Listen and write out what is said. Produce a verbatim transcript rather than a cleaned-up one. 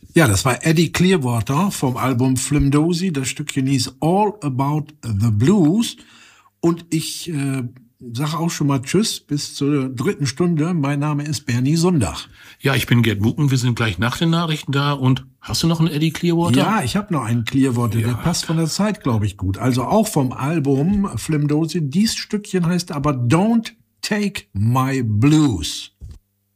Ja, das war Eddie Clearwater vom Album Flimdosi. Das Stückchen hieß All About the Blues. Und ich äh, sage auch schon mal Tschüss bis zur dritten Stunde. Mein Name ist Bernie Sundach. Ja, ich bin Gerd Mucken. Wir sind gleich nach den Nachrichten da. Und hast du noch einen Eddie Clearwater? Ja, ich habe noch einen Clearwater. Ja. Der passt von der Zeit, glaube ich, gut. Also auch vom Album Flimdosi. Dies Stückchen heißt aber Don't Take My Blues.